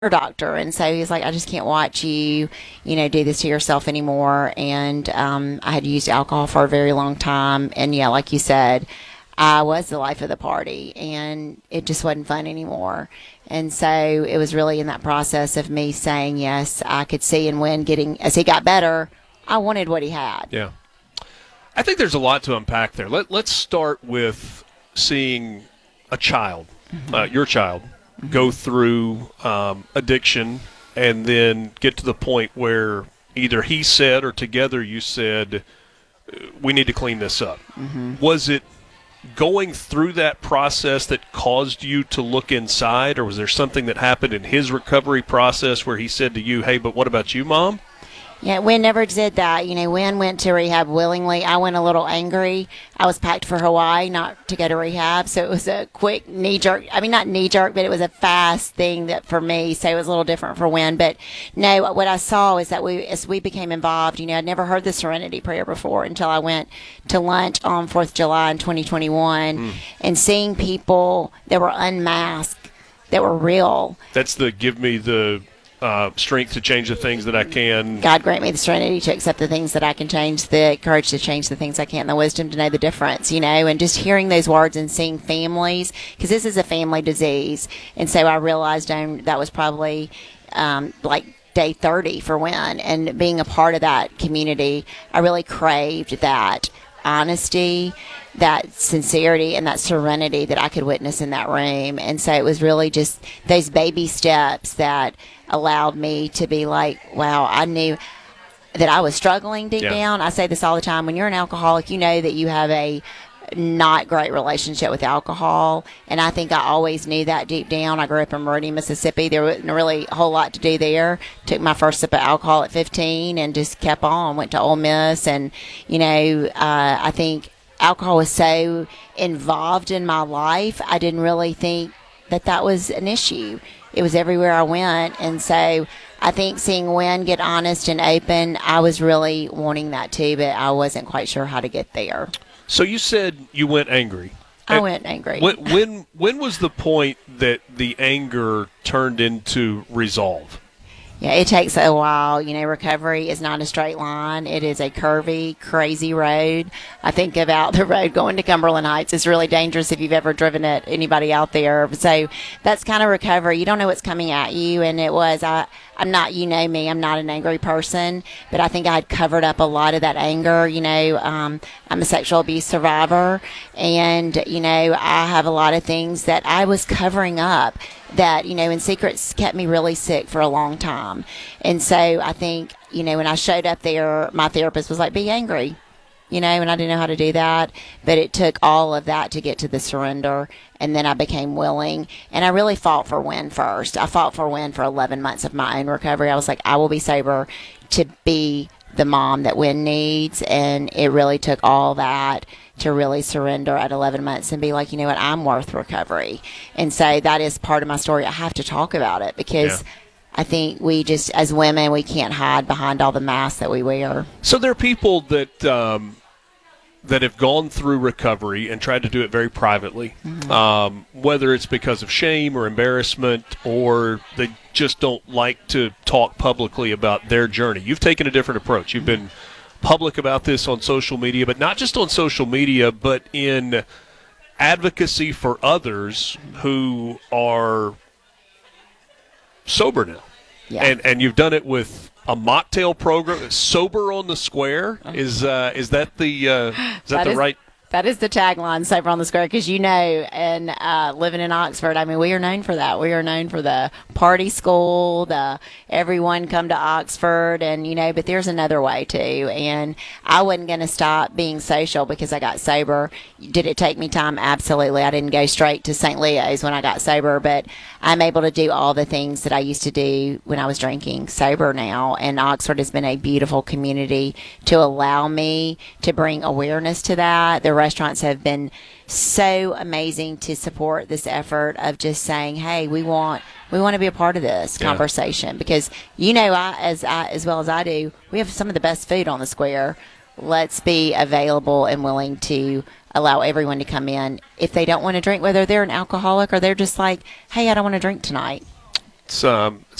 doctor, and so he's like, I just can't watch you, do this to yourself anymore. And I had used alcohol for a very long time, and yeah, like you said, I was the life of the party, and it just wasn't fun anymore. And so it was really in that process of me saying yes. I could see and when getting as he got better, I wanted what he had. Yeah, I think there's a lot to unpack there. Let's start with seeing a child, your child, go through addiction, and then get to the point where either he said or together you said, we need to clean this up. Was it going through that process that caused you to look inside, or was there something that happened in his recovery process where he said to you, hey, but what about you, Mom? Yeah, Wynn never did that. Wynn went to rehab willingly. I went a little angry. I was packed for Hawaii, not to go to rehab. So it was a quick knee-jerk. I mean, not knee-jerk, but it was a fast thing that for me. So it was a little different for Wynn. But no, what I saw is that as we became involved, I'd never heard the Serenity Prayer before until I went to lunch on 4th of July in 2021 and seeing people that were unmasked, that were real. That's the give me the strength to change the things that I can. God grant me the serenity to accept the things that I can change, the courage to change the things I can't, and the wisdom to know the difference, and just hearing those words and seeing families, because this is a family disease. And so I realized that was probably like day 30 for Wynn, and being a part of that community, I really craved that honesty, that sincerity, and that serenity that I could witness in that room. And so it was really just those baby steps that allowed me to be like, wow, I knew that I was struggling deep down. I say this all the time. When you're an alcoholic, you know that you have a not great relationship with alcohol. And I think I always knew that deep down. I grew up in Meridian, Mississippi. There wasn't really a whole lot to do there. Took my first sip of alcohol at 15 and just kept on. Went to Ole Miss. And, I think alcohol was so involved in my life, I didn't really think that was an issue. It was everywhere I went. And so I think seeing Wynn get honest and open, I was really wanting that too, but I wasn't quite sure how to get there. So you said you went angry. I went angry. When was the point that the anger turned into resolve? Yeah, it takes a while. Recovery is not a straight line. It is a curvy, crazy road. I think about the road going to Cumberland Heights. It's really dangerous if you've ever driven it, anybody out there. So that's kind of recovery. You don't know what's coming at you. And it was, I'm not, me, I'm not an angry person, but I think I had covered up a lot of that anger. I'm a sexual abuse survivor, and, I have a lot of things that I was covering up that, in secrets kept me really sick for a long time. And so I think, when I showed up there, my therapist was like, be angry, and I didn't know how to do that. But it took all of that to get to the surrender. And then I became willing. And I really fought for Wynn first. I fought for Wynn for 11 months of my own recovery. I was like, I will be sober to be the mom that Wynn needs. And it really took all that to really surrender at 11 months and be like, you know what, I'm worth recovery. And so that is part of my story. I have to talk about it because I think we just, as women, we can't hide behind all the masks that we wear. So there are people that that have gone through recovery and tried to do it very privately, whether it's because of shame or embarrassment, or they just don't like to talk publicly about their journey. You've taken a different approach. You've been public about this on social media, but not just on social media, but in advocacy for others who are sober now. Yeah. And you've done it with a mocktail program. Sober on the Square. Is that the right? That is the tagline, Sober on the Square, because and living in Oxford, I mean, we are known for that. We are known for the party school, the everyone come to Oxford, and, but there's another way, too. And I wasn't going to stop being social because I got sober. Did it take me time? Absolutely. I didn't go straight to St. Leo's when I got sober, but I'm able to do all the things that I used to do when I was drinking sober now. And Oxford has been a beautiful community to allow me to bring awareness to that. The restaurants have been so amazing to support this effort of just saying, hey, we want to be a part of this conversation because, as well as I do, we have some of the best food on the Square. Let's be available and willing to allow everyone to come in if they don't want to drink, whether they're an alcoholic or they're just like, hey, I don't want to drink tonight. It's